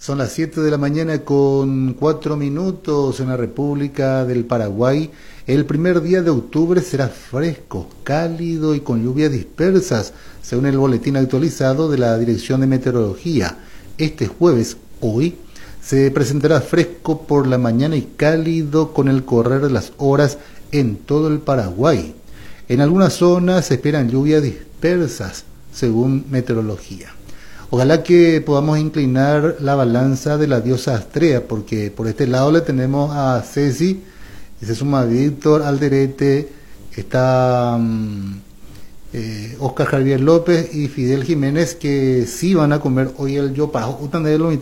Son las 7 de la mañana con 4 minutos en la República del Paraguay. El primer día de octubre será fresco, cálido y con lluvias dispersas, según el boletín actualizado de la Dirección de Meteorología. Este jueves, hoy, se presentará fresco por la mañana y cálido con el correr de las horas en todo el Paraguay. En algunas zonas se esperan lluvias dispersas, según meteorología. Ojalá que podamos inclinar la balanza de la diosa Astrea, porque por este lado le tenemos a Ceci, y se suma Víctor Alderete, está Oscar Javier López y Fidel Jiménez, que sí van a comer hoy el yopajo.